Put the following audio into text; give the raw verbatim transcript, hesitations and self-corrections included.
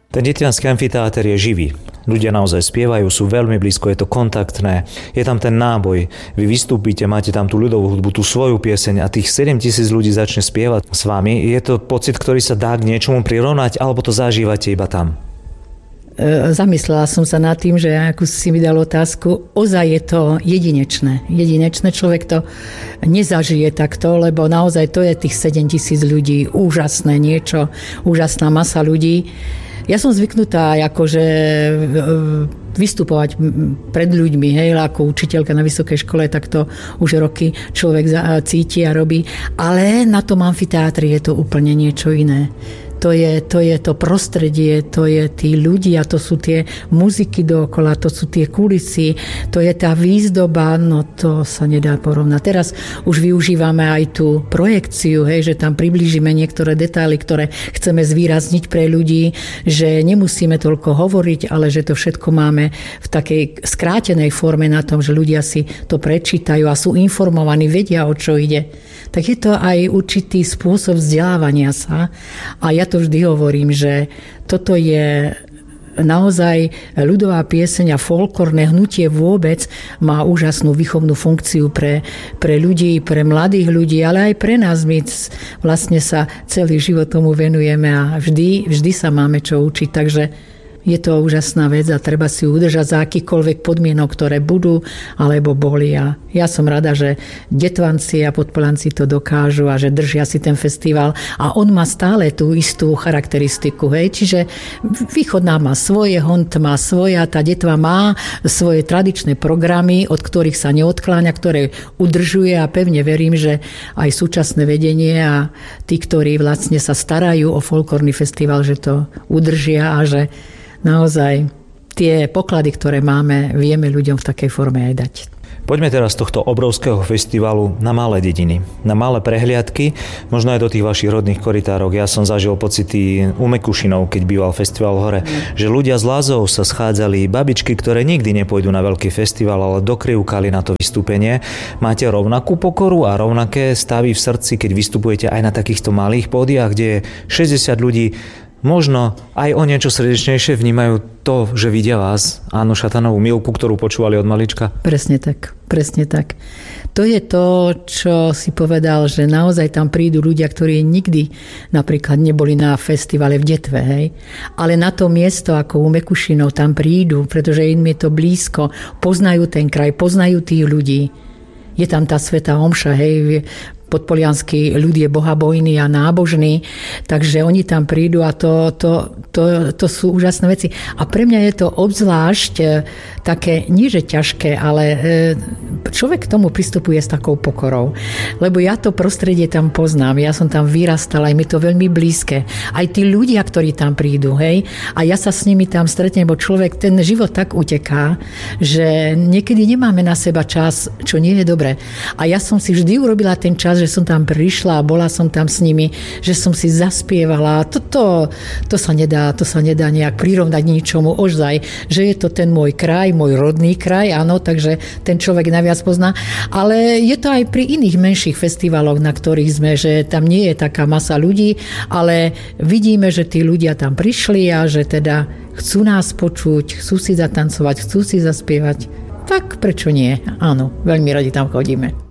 Ten detviansky amfiteáter je živý. Ľudia naozaj spievajú, sú veľmi blízko, je to kontaktné, je tam ten náboj. Vy vystúpite, máte tam tú ľudovú hudbu, tú svoju pieseň a tých sedem tisíc ľudí začne spievať s vami. Je to pocit, ktorý sa dá k niečomu prirovnať, alebo to zažívate iba tam? Zamyslela som sa nad tým, že ako si mi dal otázku, ozaj je to jedinečné. Jedinečné, človek to nezažije takto, lebo naozaj to je tých sedem tisíc ľudí, úžasné niečo, úžasná masa ľudí. Ja som zvyknutá akože vystupovať pred ľuďmi, hej, ako učiteľka na vysokej škole, tak to už roky človek cíti a robí. Ale na tom amfiteátri je to úplne niečo iné. To je, to je to prostredie, to je tí ľudia, to sú tie muziky dookola, to sú tie kulisy, to je tá výzdoba, no to sa nedá porovnať. Teraz už využívame aj tú projekciu, hej, že tam priblížime niektoré detaily, ktoré chceme zvýrazniť pre ľudí, že nemusíme toľko hovoriť, ale že to všetko máme v takej skrátenej forme na tom, že ľudia si to prečítajú a sú informovaní, vedia, o čo ide. Tak je to aj určitý spôsob vzdelávania sa a ja to vždy hovorím, že toto je naozaj ľudová pieseň a folklórne hnutie vôbec má úžasnú výchovnú funkciu pre, pre ľudí, pre mladých ľudí, ale aj pre nás. My vlastne sa celý život tomu venujeme a vždy, vždy sa máme čo učiť, takže je to úžasná vec a treba si ju udržať za akýkoľvek podmienok, ktoré budú alebo boli. A ja som rada, že Detvanci a Podpolanci to dokážu a že držia si ten festival. A on má stále tú istú charakteristiku. Hej? Čiže Východná má svoje, Hont má svoje, tá Detva má svoje tradičné programy, od ktorých sa neodkláňa, ktoré udržuje a pevne verím, že aj súčasné vedenie a tí, ktorí vlastne sa starajú o folklórny festival, že to udržia a že naozaj tie poklady, ktoré máme, vieme ľuďom v takej forme aj dať. Poďme teraz z tohto obrovského festivalu na malé dediny, na malé prehliadky, možno aj do tých vašich rodných korytárok. Ja som zažil pocity u Mekušinov, keď býval festival hore, mm. že ľudia z Lázov sa schádzali, babičky, ktoré nikdy nepôjdu na veľký festival, ale dokrivkali na to vystúpenie. Máte rovnakú pokoru a rovnaké stavy v srdci, keď vystupujete aj na takýchto malých pódiách, kde je šesťdesiat ľudí. Možno aj o niečo srdečnejšie vnímajú to, že vidia vás, Annu Šatanovú, Milku, ktorú počúvali od malička? Presne tak, presne tak. To je to, čo si povedal, že naozaj tam prídu ľudia, ktorí nikdy napríklad neboli na festivale v Detve, hej? Ale na to miesto, ako u Mekušinov, tam prídu, pretože im je to blízko, poznajú ten kraj, poznajú tých ľudí. Je tam tá svätá omša, hej, podpoliansky ľud je bohabojný a nábožný, takže oni tam prídu a to, to, to, to sú úžasné veci. A pre mňa je to obzvlášť také, nie že ťažké, ale človek k tomu pristupuje s takou pokorou. Lebo ja to prostredie tam poznám, ja som tam vyrastala, aj mi to veľmi blízke. Aj tí ľudia, ktorí tam prídu, hej, a ja sa s nimi tam stretnem, bo človek, ten život tak uteká, že niekedy nemáme na seba čas, čo nie je dobré. A ja som si vždy urobila ten čas, že som tam prišla a bola som tam s nimi, že som si zaspievala. Toto, to sa nedá, to sa nedá nejak prirovnať ničomu. Ozaj, že je to ten môj kraj, môj rodný kraj, áno, takže ten človek najviac pozná. Ale je to aj pri iných menších festivaloch, na ktorých sme, že tam nie je taká masa ľudí, ale vidíme, že tí ľudia tam prišli a že teda chcú nás počuť, chcú si zatancovať, chcú si zaspievať. Tak prečo nie? Áno, veľmi radi tam chodíme.